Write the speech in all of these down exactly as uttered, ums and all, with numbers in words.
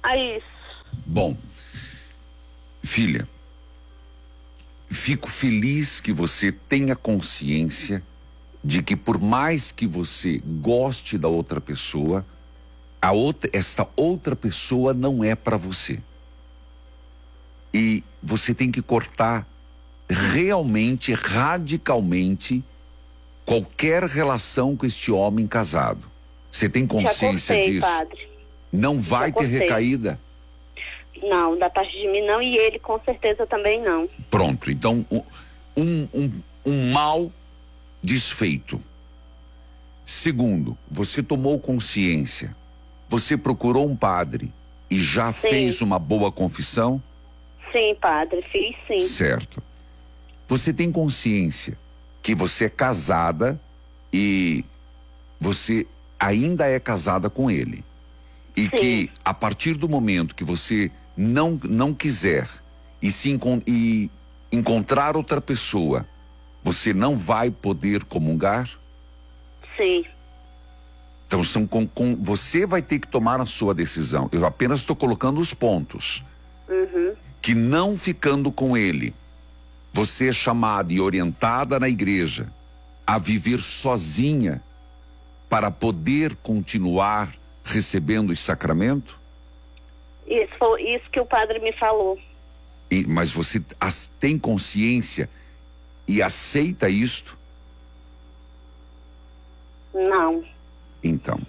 a isso. Bom, filha, fico feliz que você tenha consciência de que por mais que você goste da outra pessoa, a outra, esta outra pessoa não é para você. E você tem que cortar realmente, radicalmente, qualquer relação com este homem casado. Você tem consciência Já cortei, disso? Padre. Não vai Já ter cortei. recaída? Não, da parte de mim não, e ele com certeza também não. Pronto, então um, um, um mal desfeito. Segundo, você tomou consciência, você procurou um padre e já Sim. fez uma boa confissão? Sim, Padre, fiz sim. Certo. Você tem consciência que você é casada e você ainda é casada com ele. E Sim. que a partir do momento que você não, não quiser e, se encon e encontrar outra pessoa, você não vai poder comungar? Sim. Então são com, com, você vai ter que tomar a sua decisão. Eu apenas estou colocando os pontos. Uhum. Que não ficando com ele, você é chamada e orientada na igreja a viver sozinha para poder continuar recebendo os sacramentos? Isso foi isso que o padre me falou. E, mas você as, tem consciência e aceita isto? Não. Então,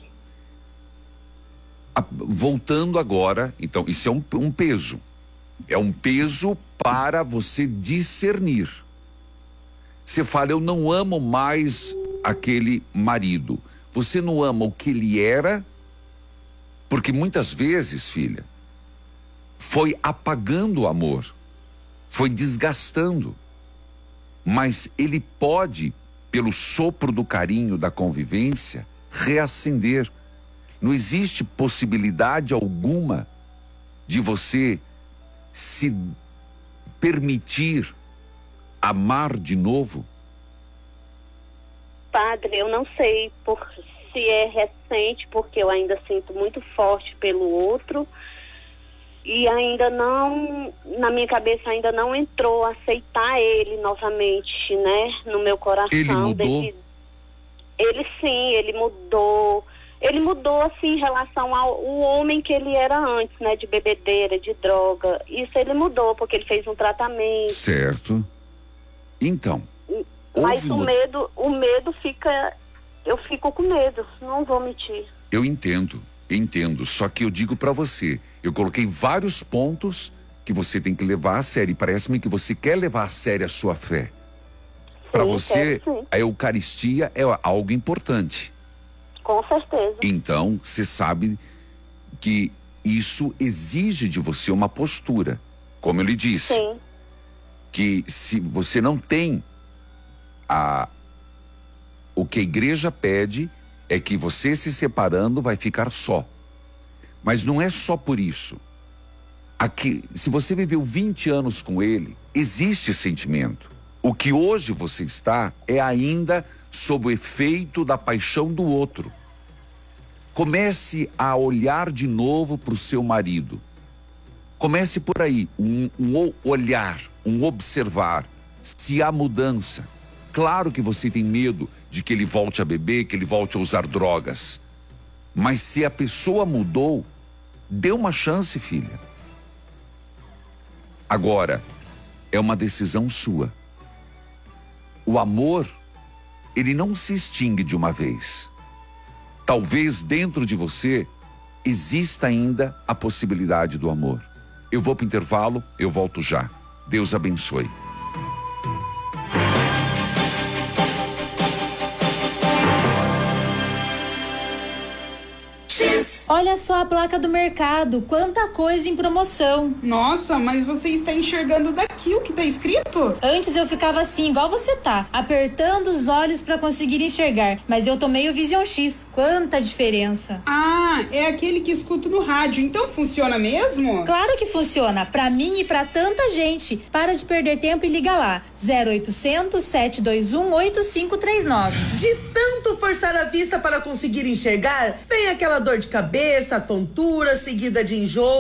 a, voltando agora, então, isso é um, um peso. É um peso para você discernir. Você fala, eu não amo mais aquele marido. Você não ama o que ele era, porque muitas vezes, filha, foi apagando o amor, foi desgastando. Mas ele pode, pelo sopro do carinho, da convivência, reacender. Não existe possibilidade alguma de você se permitir amar de novo? Padre, eu não sei por, se é recente, porque eu ainda sinto muito forte pelo outro e ainda não, na minha cabeça ainda não entrou aceitar ele novamente, né, no meu coração. Ele mudou? Devido... Ele sim, ele mudou. Ele mudou, assim, em relação ao, ao homem que ele era antes, né? De bebedeira, de droga. Isso ele mudou, porque ele fez um tratamento. Certo. Então. Mas o muda... medo, o medo fica... Eu fico com medo, não vou mentir. Eu entendo, entendo. Só que eu digo pra você, eu coloquei vários pontos que você tem que levar a sério. E parece-me que você quer levar a sério a sua fé. Para você, quero, sim. A Eucaristia é algo importante. Com certeza. Então, você sabe que isso exige de você uma postura. Como eu lhe disse. Sim. Que se você não tem a... O que a igreja pede é que você se separando vai ficar só. Mas não é só por isso. Aqui, se você viveu vinte anos com ele, existe sentimento. O que hoje você está é ainda sob o efeito da paixão do outro. Comece a olhar de novo para o seu marido. Comece por aí, um, um olhar, um observar se há mudança. Claro que você tem medo de que ele volte a beber, que ele volte a usar drogas. Mas se a pessoa mudou, dê uma chance, filha. Agora, é uma decisão sua. O amor, ele não se extingue de uma vez. Talvez dentro de você exista ainda a possibilidade do amor. Eu vou para o intervalo, eu volto já. Deus abençoe. Olha só a placa do mercado, quanta coisa em promoção. Nossa, mas você está enxergando daqui o que está escrito? Antes eu ficava assim, igual você tá, apertando os olhos para conseguir enxergar, mas eu tomei o Vision X, quanta diferença. Ah, é aquele que escuto no rádio, então funciona mesmo? Claro que funciona, pra mim e pra tanta gente. Para de perder tempo e liga lá, zero oitocentos, sete dois um, oito cinco três nove. De tanto forçar a vista para conseguir enxergar, vem aquela dor de cabeça, tontura, seguida de enjoo.